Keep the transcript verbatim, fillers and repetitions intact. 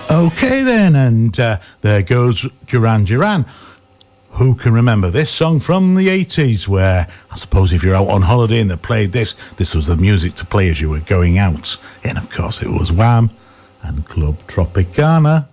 Okay then, and uh, there goes Duran Duran. Who can remember this song from the eighties, where I suppose if you're out on holiday and they played this, this was the music to play as you were going out. And of course it was Wham and Club Tropicana.